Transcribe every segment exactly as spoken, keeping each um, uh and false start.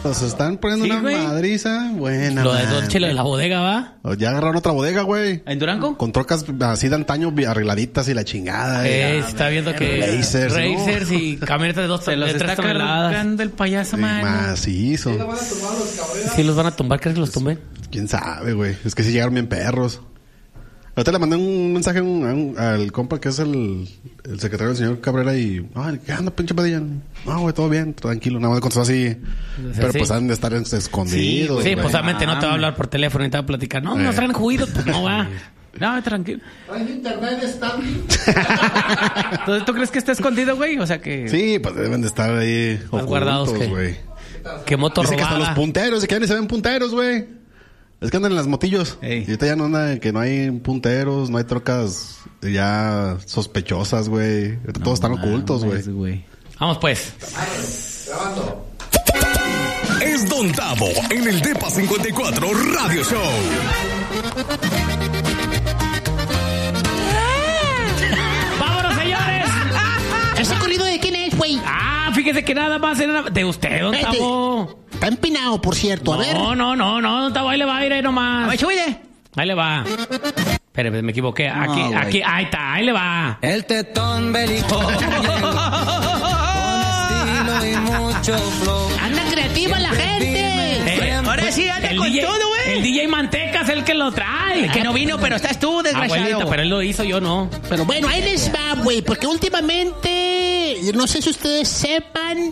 Pues se están poniendo Sí, una güey. madriza buena. Lo de man, Dolce, lo de güey. la bodega, ¿va? Ya agarraron otra bodega, güey. ¿En Durango? Con trocas así de antaño arregladitas y la chingada. Eh, y está viendo que Racers, ¿no? Racers y camionetas de dos Se los de tres está toneladas. cargando el payaso, Sí, man. macizo. Sí, los van a tumbar, ¿crees que los tumben? ¿Quién sabe, güey? Es que sí llegaron bien perros. Ahorita le mandé un mensaje a un- a un- al compa que es el, el secretario del señor Cabrera y... Ay, ¿qué anda, pinche Padilla? No, güey, todo bien, tranquilo. Nada más contestó así. Pero sí. pues han de estar en- escondidos, Sí, güey. pues obviamente no te va a hablar por teléfono y te va a platicar. No, nos Eh. traen juido, pues no va. No, tranquilo. ¿Hay internet estable? Entonces, ¿tú crees que está escondido, güey? O sea que... Sí, pues deben de estar ahí Más guardados ocultos, que- güey. Que moto Dice que hasta los robada. punteros, de que ya ni se ven punteros, güey. Es que andan en las motillos. Ey. Y ahorita ya no anda, que no hay punteros, no hay trocas ya sospechosas, güey. Ahorita todos están ocultos, güey. mames, güey. Vamos pues. Grabando. Es Don Tavo en el Depa cincuenta y cuatro Radio Show. ¡Vámonos, señores! ¿Ese corrido de quién es, güey? Ah, fíjese que nada más era de usted, don Vete. Tavo. Está empinado, por cierto. A ver. No, no, no, no, don Tavo, ahí le va a ir ahí nomás. A ver, súbele. Ahí le va. Espere, me equivoqué. Aquí, güey. aquí, ahí está, ahí le va. El tetón bélico con estilo y mucho flow. Anda creativa la gente. Eh, Ahora sí, anda el con D J, todo, güey. El D J Manteca es el que lo trae. Que no vino, pero estás tú, desgraciado. Abuelito, pero él lo hizo, yo no. Pero bueno, ahí les va, güey. Porque últimamente, no sé si ustedes sepan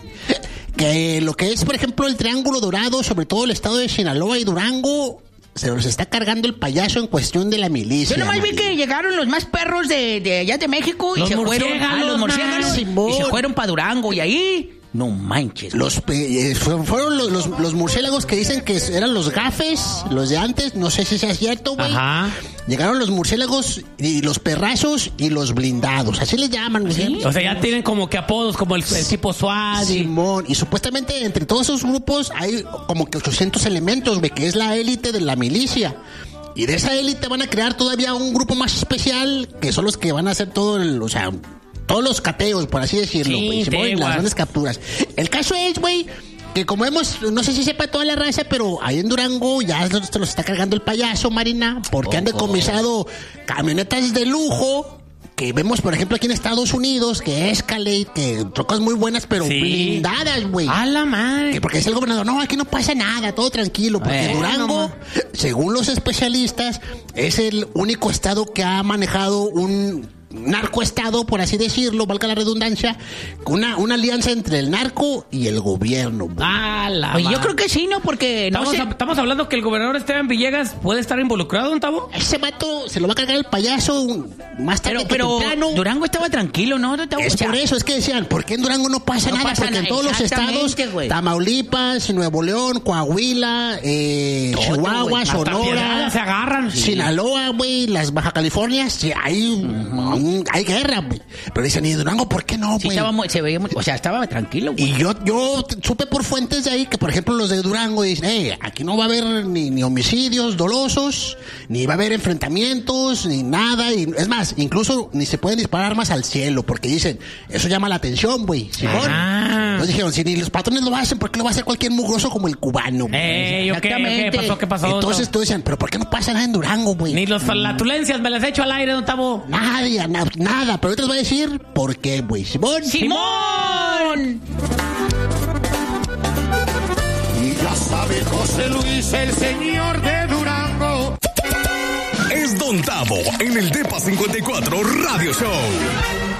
que lo que es, por ejemplo, el Triángulo Dorado, sobre todo el estado de Sinaloa y Durango, se los está cargando el payaso en cuestión de la milicia. Yo nomás vi man. que llegaron los más perros de, de allá de México y Los se fueron murciélagos, a los murciélagos man. y se fueron para Durango y ahí no manches. Los pe- eh, fue- fueron los, los, los murciélagos que dicen que eran los gafes, los de antes, no sé si sea cierto, güey. Ajá. Llegaron los murciélagos y los perrazos y los blindados, así les llaman, güey. O sea, ya tienen como que apodos como el, el tipo SWAT. y- Simón, y supuestamente entre todos esos grupos hay como que ochocientos elementos, güey, que es la élite de la milicia. Y de esa élite van a crear todavía un grupo más especial, que son los que van a hacer todo el, o sea, todos los cateos, por así decirlo, Sí, güey, Simón, y teguas. las grandes capturas. El caso es, güey, que como hemos, no sé si sepa toda la raza, pero ahí en Durango ya se los está cargando el payaso, Marina, porque han decomisado camionetas de lujo, que vemos, por ejemplo, aquí en Estados Unidos, que Escalade, que trocas muy buenas, pero Sí. blindadas, güey. ¡A la Que madre! porque es el gobernador, no, aquí no pasa nada, todo tranquilo, porque Bueno, Durango, según los especialistas, es el único estado que ha manejado un narcoestado, por así decirlo, valga la redundancia, una, una alianza entre el narco y el gobierno. güey. ¡A la Oye, yo madre! creo que sí, ¿no? Porque no Estamos, sé. hab- estamos hablando que el gobernador Esteban Villegas puede estar involucrado, don Tavo. Ese vato se lo va a cargar el payaso un- más tarde Pero, que pero temprano. Durango estaba tranquilo, ¿no? Estaba- Es o sea, por eso, es que decían, ¿por qué en Durango no pasa No nada? pasa Porque en nada, todos los estados, exactamente, güey. Tamaulipas, Nuevo León, Coahuila, eh, Todo, Chihuahua, güey. Hasta Sonora, Piedras se agarran. Sinaloa, güey, las Baja Californias, sí, hay, un- hay guerra, güey. Pero dicen, ¿y Durango por qué no, sí güey? estaba muy- se veía muy- o sea, estaba tranquilo, güey. Y yo, yo t- supe por fuentes de ahí que, por ejemplo, los de Durango dicen, eh, aquí no va a haber ni, ni homicidios dolosos, ni va a haber enfrentamientos, ni nada. Y es más, incluso ni se pueden disparar armas al cielo, porque dicen, eso llama la atención, güey. Simón. Ah. Entonces dijeron, si ni los patrones lo hacen, ¿por qué lo va a hacer cualquier mugroso como el cubano, güey? Ey, ¿o qué? ¿Qué Exactamente. pasó? ¿Qué pasó? don Entonces Tavo? todos decían, pero ¿por qué no pasa nada en Durango, güey? Ni los flatulencias me las he hecho al aire, don Tavo. Nadie, na- nada. Pero ahorita les voy a decir por qué, güey. Simón. ¡Simón! Y ya sabe José Luis, el señor de Durango. Es Don Tavo en el Depa cincuenta y cuatro Radio Show.